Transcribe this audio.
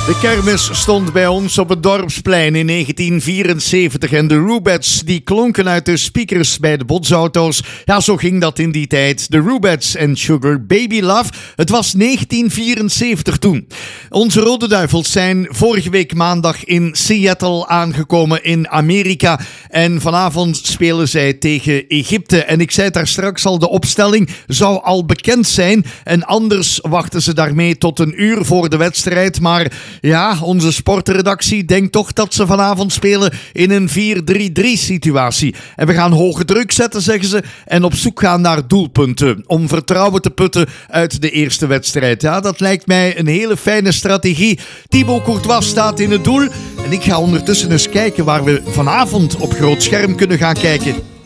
De kermis stond bij ons op het Dorpsplein in 1974 en de Rubettes die klonken uit de speakers bij de botsauto's. Ja, zo ging dat in die tijd. De Rubettes en Sugar Baby Love. Het was 1974 toen. Onze Rode Duivels zijn vorige week maandag in Seattle aangekomen in Amerika. En vanavond spelen zij tegen Egypte. En ik zei daar straks al, de opstelling zou al bekend zijn. En anders wachten ze daarmee tot een uur voor de wedstrijd. Maar ja, onze sportredactie denkt toch dat ze vanavond spelen in een 4-3-3 situatie. En we gaan hoge druk zetten, zeggen ze, en op zoek gaan naar doelpunten. Om vertrouwen te putten uit de eerste wedstrijd. Ja, dat lijkt mij een hele fijne strategie. Thibaut Courtois staat in het doel. En ik ga ondertussen eens kijken waar we vanavond op groot scherm kunnen gaan kijken.